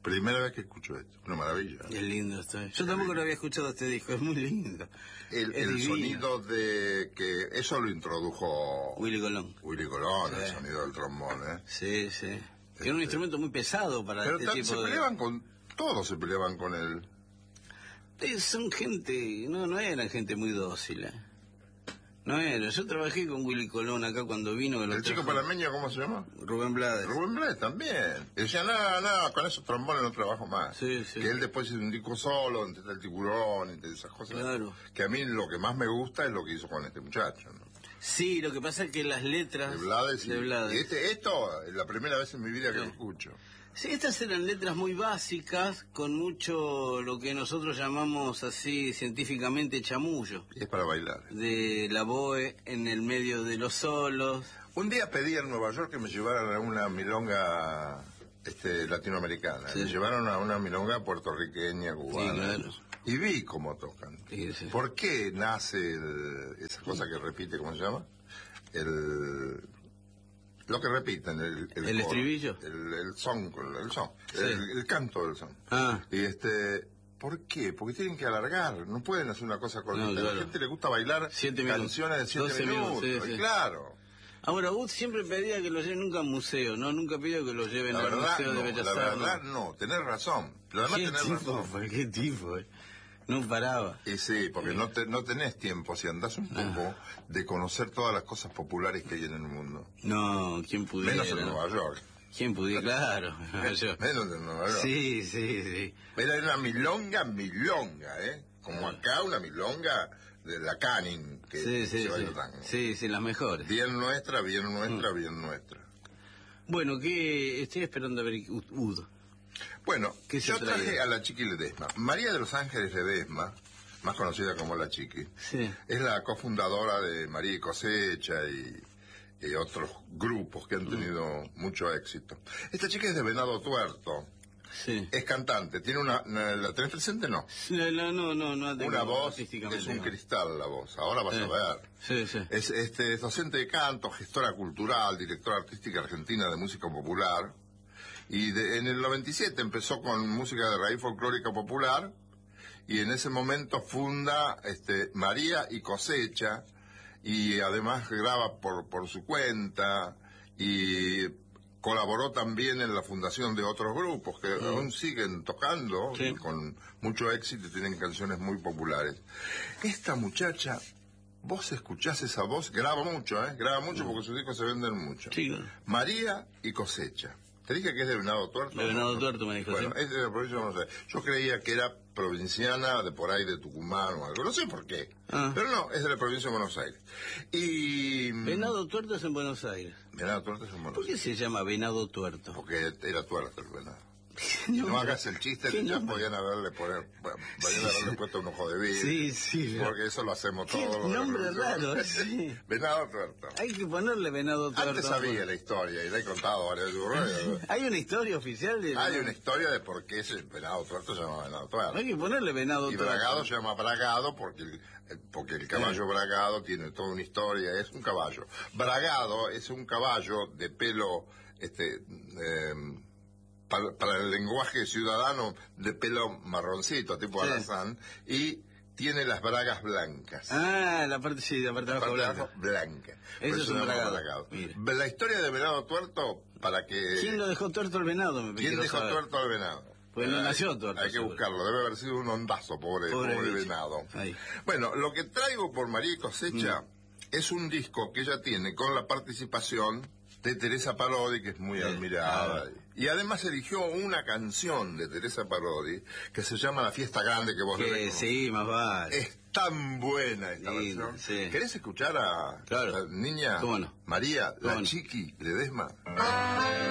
Primera vez que escucho esto, una maravilla. Es lindo esto. Yo tampoco lo había escuchado este disco, es muy lindo. El sonido de que eso lo introdujo Willy Colón. Willy Colón, Sí. el sonido del trombón, ¿eh? Sí, sí. Que era un instrumento muy pesado para Pero este tipo se peleaban con... Todos se peleaban con él. Son gente, no eran gente muy dócil, No era. Yo trabajé con Willy Colón acá cuando vino. ¿El chico panameño cómo se llama? Rubén Blades. Rubén Blades también. Y decía, no, con esos trombones no trabajo más. Sí, sí. Que él después hizo un disco solo, entre el tiburón, entre esas cosas. Claro. Que a mí lo que más me gusta es lo que hizo con este muchacho, ¿no? Sí, lo que pasa es que las letras... De Blades. De Blades. Esto es la primera vez en mi vida que lo escucho. Sí, estas eran letras muy básicas, con mucho lo que nosotros llamamos así científicamente chamullo. Y es para bailar. De la boe en el medio de los solos. Un día pedí en Nueva York que me llevaran a una milonga latinoamericana. Sí. Me llevaron a una milonga puertorriqueña, cubana. Sí, claro. Y vi cómo tocan. Sí, sí. ¿Por qué nace esa cosa que repite, ¿cómo se llama? Lo que repiten, el coro, estribillo. El son, Sí. el canto del son. Ah. Y ¿por qué? Porque tienen que alargar, no pueden hacer una cosa cortita. No, claro. A la gente le gusta bailar 7 minutos. canciones de 7 12 minutos. minutos, sí, Y sí. claro. Ahora, Wood siempre pedía que lo lleven nunca a museo, ¿no? Nunca pidió que lo lleven La al verdad, Museo de Bellas la Artes. verdad no, tenés razón. Pero además ¿Qué tenés tipo razón. fue? ¿Qué tipo? No paraba. Y sí, porque no tenés tiempo, si andás un poco, de conocer todas las cosas populares que hay en el mundo. No, ¿quién pudiera? Menos en Nueva York. ¿Quién pudiera? Claro. Menos en Nueva York. Sí, sí, sí. Era una milonga, ¿eh? Como acá una milonga de la Canning, que Sí, sí, se baila sí. tango. Sí, sí, las mejores. Bien nuestra, bien nuestra, bien nuestra. Bueno, que estoy esperando a ver Ud. Bueno, ¿Qué se yo trae? traje a la Chiqui Ledesma. María de los Ángeles Ledesma, más conocida como la Chiqui, Sí. es la cofundadora de María y Cosecha y otros grupos que han tenido mucho éxito. Esta chica es de Venado Tuerto, Sí. es cantante, tiene ¿la tenés presente? No. No. Una voz, artísticamente, es un no. cristal la voz, ahora vas a ver. Sí, sí. Es docente de canto, gestora cultural, directora artística argentina de música popular. Y en el 97 empezó con música de raíz folclórica popular. Y en ese momento funda María y Cosecha. Y además graba por su cuenta. Y colaboró también en la fundación de otros grupos que aún siguen tocando, Sí. con mucho éxito y tienen canciones muy populares. Esta muchacha, vos escuchás esa voz, graba mucho porque sus discos se venden mucho. Sí, claro. María y Cosecha. Te dije que es de Venado Tuerto. De Venado Tuerto me dijo, Bueno, sí. es de la provincia de Buenos Aires. Yo creía que era provinciana de por ahí de Tucumán o algo, no sé por qué. Ah. Pero no, es de la provincia de Buenos Aires. Y Venado Tuerto es en Buenos Aires. Venado Tuerto es en Buenos ¿Por qué Aires. se llama Venado Tuerto? Porque era tuerto el venado. No hagas el chiste, ya podían haberle puesto un ojo de vidrio. Sí, sí. Porque eso lo hacemos Qué todos. nombre raro, sí. Venado Tuerto. Hay que ponerle Venado Tuerto. Antes sabía la historia y la he contado varias veces. Hay una historia oficial de... Hay una historia de por qué ese Venado Tuerto se llama Venado Tuerto. Hay que ponerle Venado Y Tuerto. Bragado se llama Bragado porque el caballo Bragado tiene toda una historia, es un caballo. Bragado es un caballo de pelo, para el lenguaje ciudadano, de pelo marroncito, tipo Sí. alazán, y tiene las bragas blancas. Ah, la parte de abajo La parte de blanca. abajo, blanca. Eso Por es se un llama bragado. Mire. La historia de Venado Tuerto, para que... ¿Quién lo dejó tuerto el venado? ¿Quién quiero dejó saber. tuerto al venado? Pues no nació tuerto. Hay que seguro. buscarlo, debe haber sido un ondazo, pobre bicho. venado. Ahí. Bueno, lo que traigo por María y Cosecha es un disco que ella tiene con la participación de Teresa Parodi, que es muy admirada. Y además eligió una canción de Teresa Parodi que se llama La Fiesta Grande, que vos le reconoces. Sí, más vale. Es tan buena esta Sí, versión. sí. ¿Querés escuchar a Claro. la niña ¿Cómo no? María, ¿Cómo la no? Chiqui Ledesma?